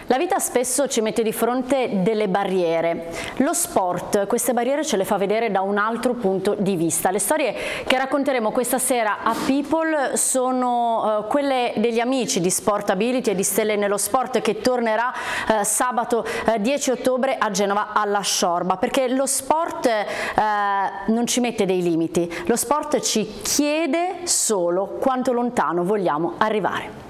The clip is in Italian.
La vita spesso ci mette di fronte delle barriere. Lo sport queste barriere ce le fa vedere da un altro punto di vista. Le storie che racconteremo questa sera a People sono quelle degli amici di Sportability e di Stelle nello Sport, che tornerà sabato 10 ottobre a Genova alla Sciorba, perché lo sport non ci mette dei limiti, lo sport ci chiede solo quanto lontano vogliamo arrivare.